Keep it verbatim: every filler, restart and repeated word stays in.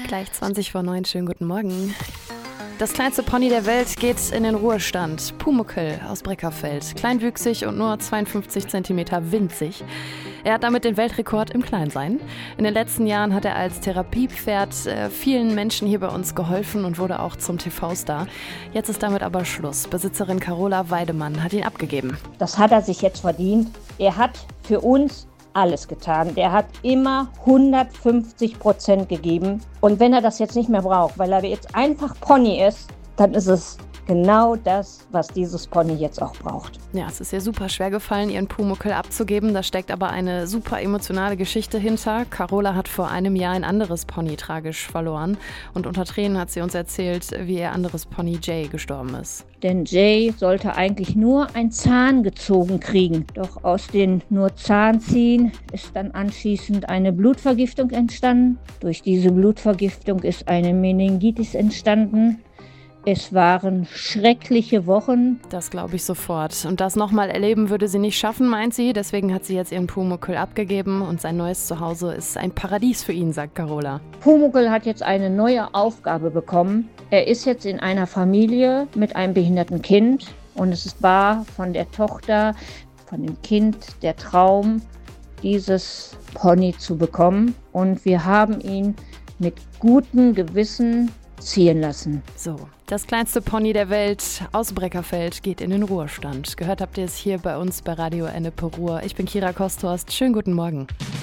Gleich zwanzig vor neun, schönen guten Morgen. Das kleinste Pony der Welt geht in den Ruhestand. Pumuckl aus Breckerfeld. Kleinwüchsig und nur zweiundfünfzig Zentimeter winzig. Er hat damit den Weltrekord im Kleinsein. In den letzten Jahren hat er als Therapiepferd äh, vielen Menschen hier bei uns geholfen und wurde auch zum T V-Star. Jetzt ist damit aber Schluss. Besitzerin Carola Weidemann hat ihn abgegeben. Das hat er sich jetzt verdient. Er hat für uns alles getan. Der hat immer hundertfünfzig Prozent gegeben. Und wenn er das jetzt nicht mehr braucht, weil er jetzt einfach Pony ist, dann ist es genau das, was dieses Pony jetzt auch braucht. Ja, es ist ihr super schwer gefallen, ihren Pumuckl abzugeben. Da steckt aber eine super emotionale Geschichte hinter. Carola hat vor einem Jahr ein anderes Pony tragisch verloren. Und unter Tränen hat sie uns erzählt, wie ihr anderes Pony Jay gestorben ist. Denn Jay sollte eigentlich nur ein Zahn gezogen kriegen. Doch aus den nur Zahn ziehen ist dann anschließend eine Blutvergiftung entstanden. Durch diese Blutvergiftung ist eine Meningitis entstanden. Es waren schreckliche Wochen. Das glaube ich sofort. Und das nochmal erleben würde sie nicht schaffen, meint sie. Deswegen hat sie jetzt ihren Pumuckl abgegeben und sein neues Zuhause ist ein Paradies für ihn, sagt Carola. Pumuckl hat jetzt eine neue Aufgabe bekommen. Er ist jetzt in einer Familie mit einem behinderten Kind und es war von der Tochter, von dem Kind der Traum, dieses Pony zu bekommen. Und wir haben ihn mit gutem Gewissen ziehen lassen. So, das kleinste Pony der Welt aus Breckerfeld geht in den Ruhestand. Gehört habt ihr es hier bei uns bei Radio Ennepe Ruhr. Ich bin Kira Kosthorst. Schönen guten Morgen.